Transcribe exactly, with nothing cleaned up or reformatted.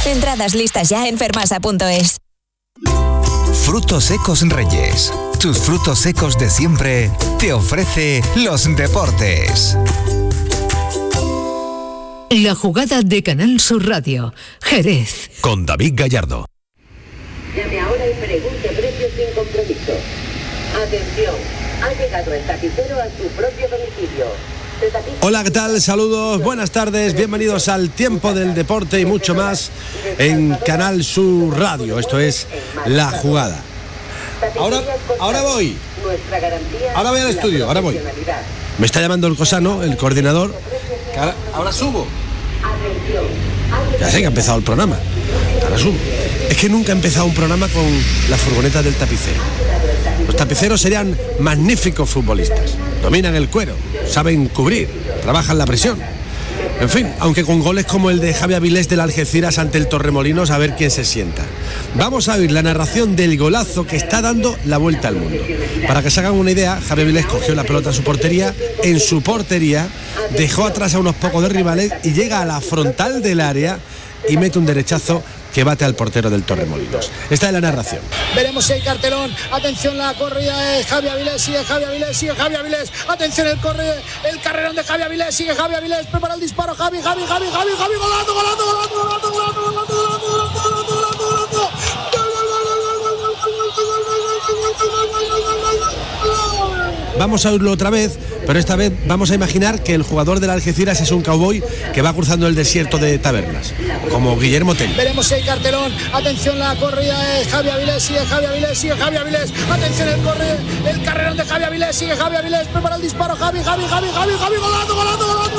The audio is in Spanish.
Entradas listas ya en fermasa punto es. Frutos Secos Reyes. Tus frutos secos de siempre te ofrece los deportes. La jugada de Canal Sur Radio, Jerez. Con David Gallardo. Llame ahora y pregunte precios sin compromiso. Atención, ha llegado el tapicero a su propio domicilio. Hola, ¿qué tal? Saludos, buenas tardes, bienvenidos al Tiempo del Deporte y mucho más en Canal Sur Radio. Esto es La Jugada. Ahora, ahora voy. Ahora voy al estudio, ahora voy. Me está llamando el Cosano, el coordinador. Ahora, ahora subo. Ya sé que ha empezado el programa. Ahora subo. Es que nunca ha empezado un programa con la furgoneta del tapicero. Los tapiceros serían magníficos futbolistas. Dominan el cuero, saben cubrir, trabajan la presión. En fin, aunque con goles como el de Javi Avilés del Algeciras ante el Torremolinos, a ver quién se sienta. Vamos a oír la narración del golazo que está dando la vuelta al mundo. Para que se hagan una idea, Javi Avilés cogió la pelota en su portería, en su portería, dejó atrás a unos pocos de rivales y llega a la frontal del área y mete un derechazo que bate al portero del Torremolinos. Esta es la narración. Veremos si hay cartelón. Atención, la corrida es Javi Avilés, sigue Javi Avilés, sigue Javi Avilés. Atención, el corre, el carrerón de Javi Avilés, sigue Javi Avilés, prepara el disparo, Javi, Javi, Javi, Javi, Javi, golando, golando, golando, golando, golando, golando, golando, golando, golando, golando. Vamos a oírlo otra vez, pero esta vez vamos a imaginar que el jugador del Algeciras es un cowboy que va cruzando el desierto de Tabernas, como Guillermo Tell. Veremos si hay cartelón. Atención, la corrida es Javi Avilés, sigue Javi Avilés, sigue Javi Avilés. Atención, el corre, el carrerón de Javi Avilés, sigue Javi Avilés, prepara el disparo, Javi, Javi, Javi, Javi, Javi, golando, golando, golando.